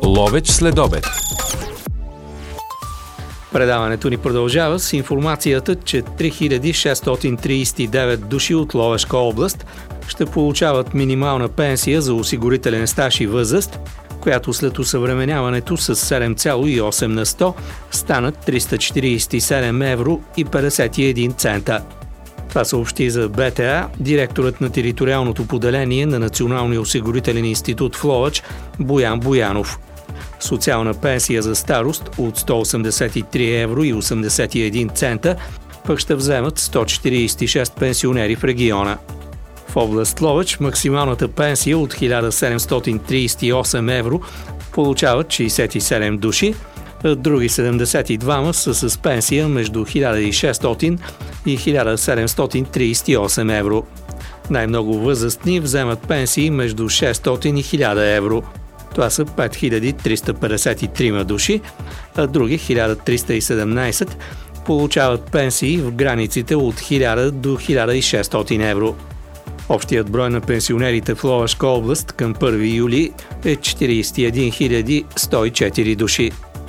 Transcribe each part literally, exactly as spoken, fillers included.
Ловеч следобед. Предаването ни продължава с информацията, че три хиляди шестстотин тридесет и девет души от Ловешка област ще получават минимална пенсия за осигурителен стаж и възраст, която след осъвременяването с седем цяло и осем на сто станат триста четиридесет и седем евро и петдесет и един цента. Това съобщи за БТА директорът на териториалното поделение на Националния осигурителен институт в Ловеч Боян Боянов. Социална пенсия за старост от сто осемдесет и три евро и осемдесет и един цента пък ще вземат сто четиридесет и шест пенсионери в региона. В област Ловеч максималната пенсия от хиляда седемстотин тридесет и осем евро получават шейсет и седем души, а други седемдесет и два са с пенсия между хиляда и шестстотин и хиляда седемстотин тридесет и осем евро. Най-много възрастни вземат пенсии между шестстотин и хиляда евро. Това са пет хиляди триста петдесет и три души, а други хиляда триста и седемнадесет получават пенсии в границите от хиляда до хиляда и шестстотин евро. Общият брой на пенсионерите в Ловешка област към първи юли е четиридесет и един хиляди сто и четири души.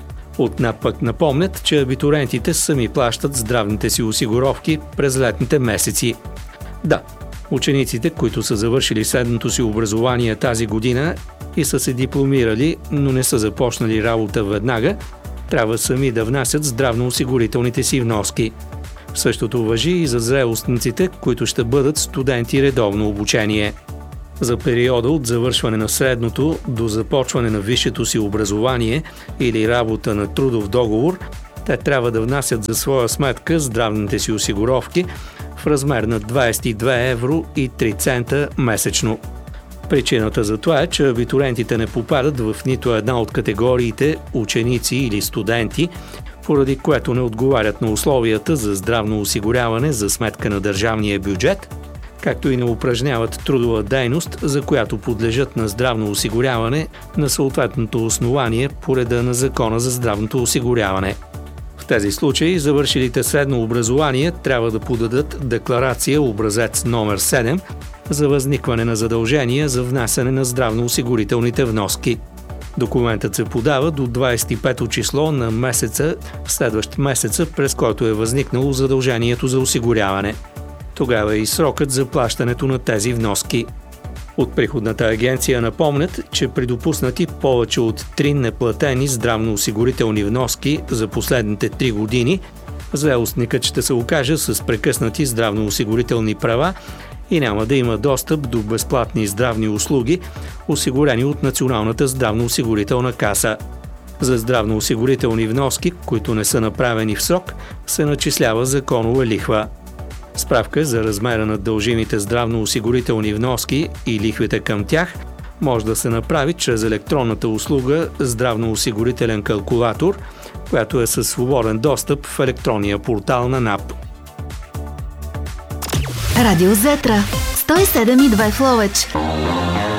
От НАП пък напомнят, че абитурентите сами плащат здравните си осигуровки през летните месеци. Да, учениците, които са завършили средното си образование тази година и са се дипломирали, но не са започнали работа веднага, трябва сами да внасят здравноосигурителните си вноски. Същото важи и за зрелостниците, които ще бъдат студенти редовно обучение. За периода от завършване на средното до започване на висшето си образование или работа на трудов договор, те трябва да внасят за своя сметка здравните си осигуровки в размер на двадесет и две евро и три цента месечно. Причината за това е, че абитурентите не попадат в нито една от категориите ученици или студенти, поради което не отговарят на условията за здравно осигуряване за сметка на държавния бюджет, както и не упражняват трудова дейност, за която подлежат на здравно осигуряване на съответното основание по реда на Закона за здравното осигуряване. В тези случаи завършилите средно образование трябва да подадат декларация образец номер седем за възникване на задължения за внасяне на здравноосигурителните вноски. Документът се подава до двадесет и пето число на месеца, следващ месеца, през който е възникнало задължението за осигуряване. Тогава е и срокът за плащането на тези вноски. От приходната агенция напомнят, че при допуснати повече от три неплатени здравноосигурителни вноски за последните три години, зрелостникът ще се окаже с прекъснати здравноосигурителни права и няма да има достъп до безплатни здравни услуги, осигурени от Националната здравноосигурителна каса. За здравноосигурителни вноски, които не са направени в срок, се начислява законова лихва. Справка за размера на дължимите здравноосигурителни вноски и лихвите към тях може да се направи чрез електронната услуга здравноосигурителен калкулатор, която е със свободен достъп в електронния портал на НАП. Радио Зетра сто и седем и две в Ловеч.